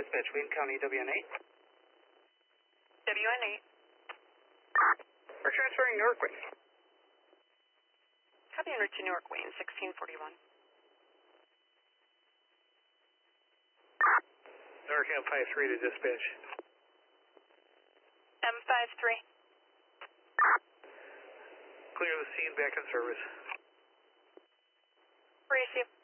Dispatch, Wayne County, WN8. WN8. We're transferring Newark Wayne. Copy en route to Newark Wayne, 1641. Newark M53 to dispatch. M53. Clear the scene, back in service. Receive.